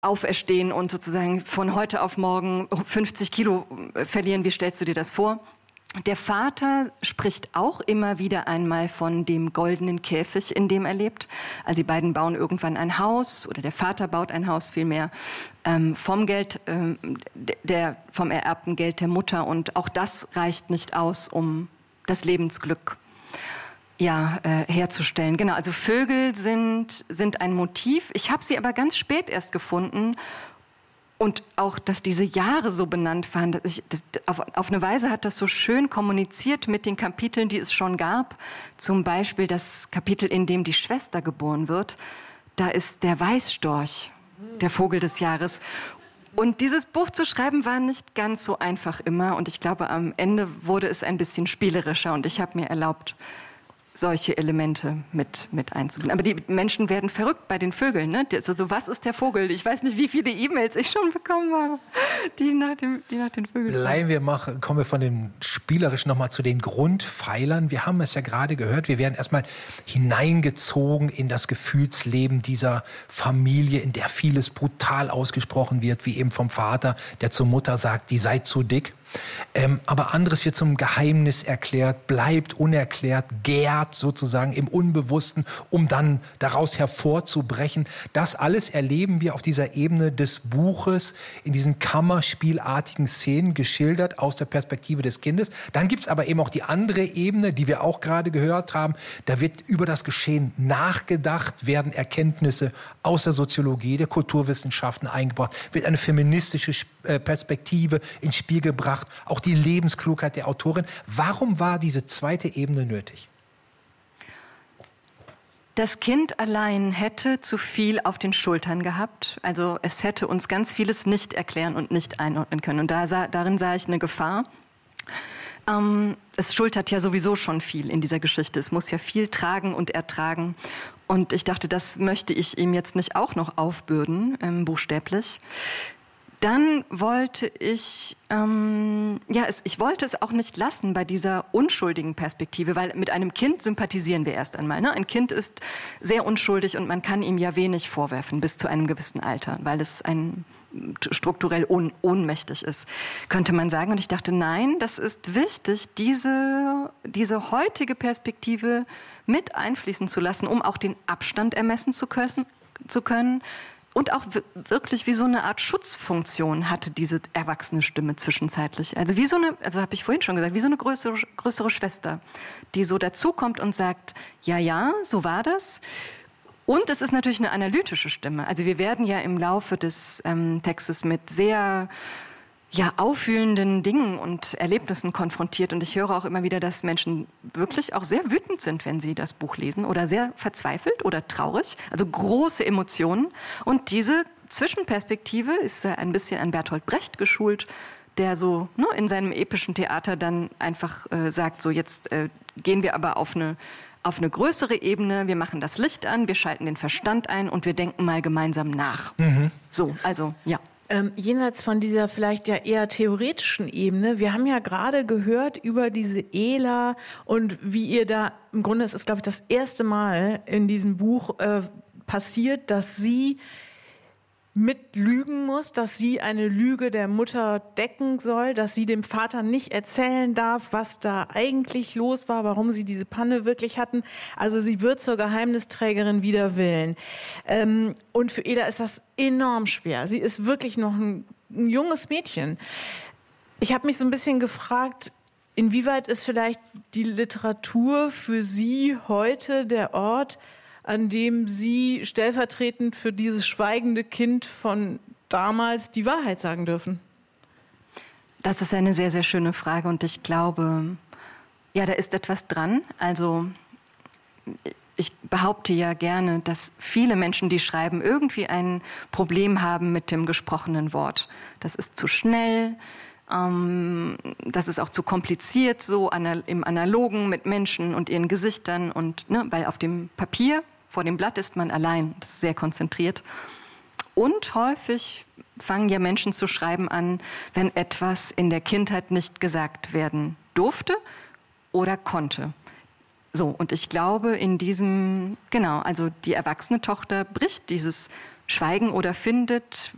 auferstehen und sozusagen von heute auf morgen 50 Kilo verlieren. Wie stellst du dir das vor? Der Vater spricht auch immer wieder einmal von dem goldenen Käfig, in dem er lebt. Also die beiden bauen irgendwann ein Haus, oder der Vater baut ein Haus vielmehr, vom ererbten Geld der Mutter. Und auch das reicht nicht aus, um das Lebensglück herzustellen. Genau, also Vögel sind ein Motiv. Ich habe sie aber ganz spät erst gefunden. Und auch, dass diese Jahre so benannt waren, auf eine Weise hat das so schön kommuniziert mit den Kapiteln, die es schon gab. Zum Beispiel das Kapitel, in dem die Schwester geboren wird. Da ist der Weißstorch, der Vogel des Jahres. Und dieses Buch zu schreiben war nicht ganz so einfach immer. Und ich glaube, am Ende wurde es ein bisschen spielerischer. Und ich habe mir erlaubt, solche Elemente mit einzubinden. Aber die Menschen werden verrückt bei den Vögeln. Ne? Also, was ist der Vogel? Ich weiß nicht, wie viele E-Mails ich schon bekommen habe, die nach den Vögeln kommen wir von dem Spielerischen nochmal zu den Grundpfeilern. Wir haben es ja gerade gehört, wir werden erstmal hineingezogen in das Gefühlsleben dieser Familie, in der vieles brutal ausgesprochen wird, wie eben vom Vater, der zur Mutter sagt, die sei zu dick. Aber anderes wird zum Geheimnis erklärt, bleibt unerklärt, gärt sozusagen im Unbewussten, um dann daraus hervorzubrechen. Das alles erleben wir auf dieser Ebene des Buches, in diesen kammerspielartigen Szenen geschildert aus der Perspektive des Kindes. Dann gibt's aber eben auch die andere Ebene, die wir auch gerade gehört haben. Da wird über das Geschehen nachgedacht, werden Erkenntnisse aus der Soziologie, der Kulturwissenschaften eingebracht, wird eine feministische Perspektive ins Spiel gebracht, auch die Lebensklugheit der Autorin. Warum war diese zweite Ebene nötig? Das Kind allein hätte zu viel auf den Schultern gehabt. Also es hätte uns ganz vieles nicht erklären und nicht einordnen können. Und darin sah ich eine Gefahr. Es schultert ja sowieso schon viel in dieser Geschichte. Es muss ja viel tragen und ertragen. Und ich dachte, das möchte ich ihm jetzt nicht auch noch aufbürden, buchstäblich. Dann wollte ich wollte es auch nicht lassen bei dieser unschuldigen Perspektive, weil mit einem Kind sympathisieren wir erst einmal. Ne? Ein Kind ist sehr unschuldig und man kann ihm ja wenig vorwerfen bis zu einem gewissen Alter, weil es strukturell ohnmächtig ist, könnte man sagen. Und ich dachte, nein, das ist wichtig, diese heutige Perspektive mit einfließen zu lassen, um auch den Abstand ermessen zu können. Und auch wirklich wie so eine Art Schutzfunktion hatte diese erwachsene Stimme zwischenzeitlich. Also habe ich vorhin schon gesagt, wie so eine größere Schwester, die so dazukommt und sagt, ja, so war das. Und es ist natürlich eine analytische Stimme. Also wir werden ja im Laufe des Textes mit sehr aufwühlenden Dingen und Erlebnissen konfrontiert. Und ich höre auch immer wieder, dass Menschen wirklich auch sehr wütend sind, wenn sie das Buch lesen oder sehr verzweifelt oder traurig. Also große Emotionen. Und diese Zwischenperspektive ist ein bisschen an Bertolt Brecht geschult, der so in seinem epischen Theater dann einfach sagt, so jetzt gehen wir aber auf eine größere Ebene, wir machen das Licht an, wir schalten den Verstand ein und wir denken mal gemeinsam nach. Mhm. So, also, ja. Jenseits von dieser vielleicht ja eher theoretischen Ebene, wir haben ja gerade gehört über diese Ela und wie ihr da, im Grunde ist es, glaube ich, das erste Mal in diesem Buch passiert, dass sie mitlügen muss, dass sie eine Lüge der Mutter decken soll, dass sie dem Vater nicht erzählen darf, was da eigentlich los war, warum sie diese Panne wirklich hatten. Also sie wird zur Geheimnisträgerin wider Willen. Und für Ela ist das enorm schwer. Sie ist wirklich noch ein junges Mädchen. Ich habe mich so ein bisschen gefragt, inwieweit ist vielleicht die Literatur für sie heute der Ort, an dem Sie stellvertretend für dieses schweigende Kind von damals die Wahrheit sagen dürfen? Das ist eine sehr, sehr schöne Frage und ich glaube, ja, da ist etwas dran. Also ich behaupte ja gerne, dass viele Menschen, die schreiben, irgendwie ein Problem haben mit dem gesprochenen Wort. Das ist zu schnell, das ist auch zu kompliziert, so im Analogen mit Menschen und ihren Gesichtern. Und, weil auf dem Papier, vor dem Blatt ist man allein, das ist sehr konzentriert. Und häufig fangen ja Menschen zu schreiben an, wenn etwas in der Kindheit nicht gesagt werden durfte oder konnte. So, und ich glaube, also die erwachsene Tochter bricht dieses Schweigen oder findet